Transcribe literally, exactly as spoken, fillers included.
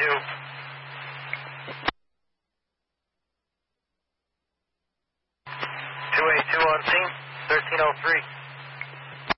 two. two eight two on scene, thirteen oh three.